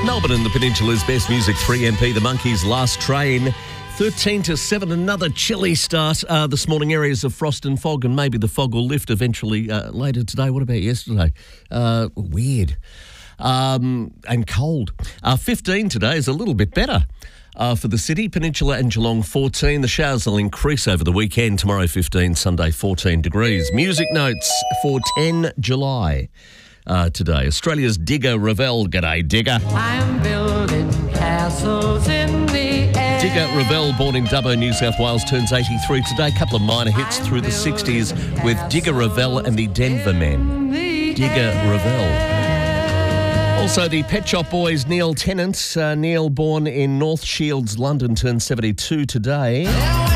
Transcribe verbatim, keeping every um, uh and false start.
Melbourne and the Peninsula's best music, three M P, The Monkees, Last Train. thirteen to seven, another chilly start uh, this morning. Areas of frost and fog, and maybe the fog will lift eventually uh, later today. What about yesterday? Uh, weird. Um, and cold. Uh, fifteen today is a little bit better. Uh, for the city, Peninsula and Geelong fourteen. The showers will increase over the weekend. Tomorrow fifteen, Sunday fourteen degrees. Music notes for ten July uh, today. Australia's Digger Revell. G'day, Digger. I'm building castles in the air. Digger Revell, born in Dubbo, New South Wales, turns eighty-three today. A couple of minor hits through the sixties with Digger Revell and the Denver Men. Digger Revell. Also, the Pet Shop Boys, Neil Tennant. Uh, Neil, born in North Shields, London, turned seventy-two today.